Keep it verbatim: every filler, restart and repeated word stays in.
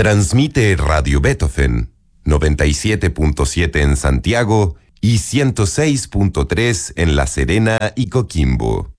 Transmite Radio Beethoven, noventa y siete punto siete en Santiago y ciento seis punto tres en La Serena y Coquimbo.